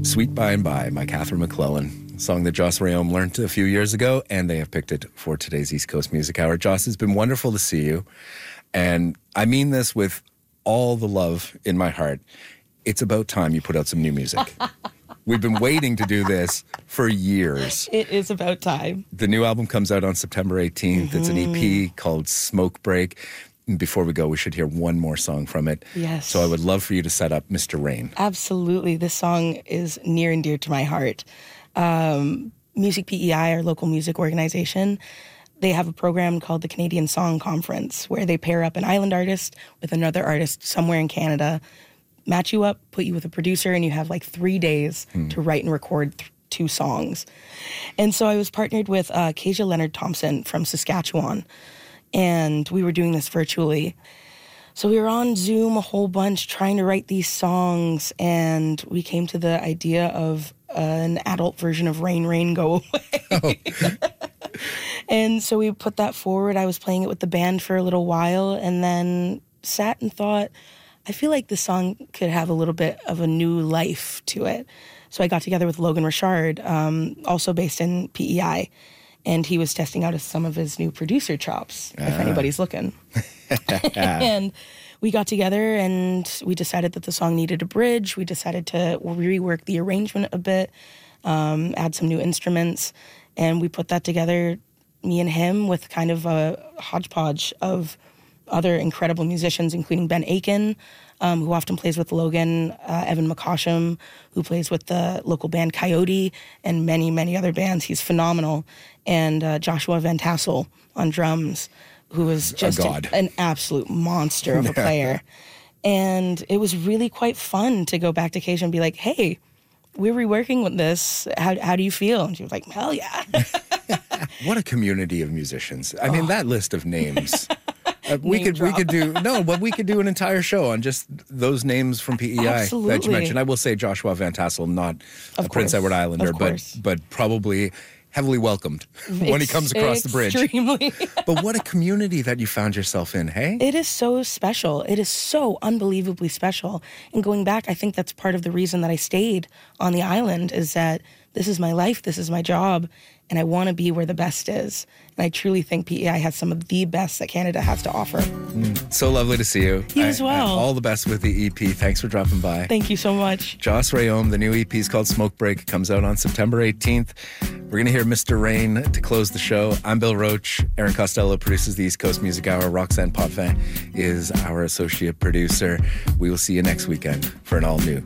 Sweet By and By by Catherine McClellan, a song that Joss Rayom learned a few years ago, and they have picked it for today's East Coast Music Hour. Joss, it's been wonderful to see you, and I mean this with all the love in my heart. It's about time you put out some new music. We've been waiting to do this for years. It is about time. The new album comes out on September 18th. It's an EP called Smoke Break. Before we go, we should hear one more song from it. Yes. So I would love for you to set up Mr. Rain. Absolutely. This song is near and dear to my heart. Music PEI, our local music organization, they have a program called the Canadian Song Conference where they pair up an island artist with another artist somewhere in Canada, match you up, put you with a producer, and you have like 3 days to write and record 2 songs. And so I was partnered with Kasia Leonard Thompson from Saskatchewan, and we were doing this virtually. So we were on Zoom a whole bunch trying to write these songs, and we came to the idea of an adult version of Rain, Rain, Go Away. Oh. And so we put that forward. I was playing it with the band for a little while and then sat and thought, I feel like this song could have a little bit of a new life to it. So I got together with Logan Richard, also based in PEI, and he was testing out some of his new producer chops, if anybody's looking. And we got together and we decided that the song needed a bridge. We decided to rework the arrangement a bit, add some new instruments, and we put that together, me and him, with kind of a hodgepodge of other incredible musicians, including Ben Aiken, who often plays with Logan, Evan McCosham, who plays with the local band Coyote, and many, many other bands. He's phenomenal. And Joshua Van Tassel on drums, who is just an absolute monster of a player. And it was really quite fun to go back to Kasia and be like, hey, we're reworking with this. How do you feel? And she was like, hell yeah. What a community of musicians. I mean, that list of names. We could do an entire show on just those names from PEI that you mentioned. I will say Joshua Van Tassel, not a Prince Edward Islander, but probably heavily welcomed when he comes across the bridge. Extremely. But what a community that you found yourself in, hey? It is so special. It is so unbelievably special. And going back, I think that's part of the reason that I stayed on the island, is that this is my life, this is my job, and I want to be where the best is. And I truly think PEI has some of the best that Canada has to offer. So lovely to see you. You as well. All the best with the EP. Thanks for dropping by. Thank you so much. Joss Rayom, the new EP is called Smoke Break. It comes out on September 18th. We're going to hear Mr. Rain to close the show. I'm Bill Roach. Aaron Costello produces the East Coast Music Hour. Roxanne Potvin is our associate producer. We will see you next weekend for an all-new